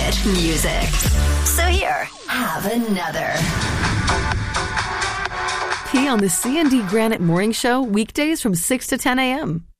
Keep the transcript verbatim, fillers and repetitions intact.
hit music. So here, have another. P on the C and D Granite Morning Show, weekdays from six to ten a.m.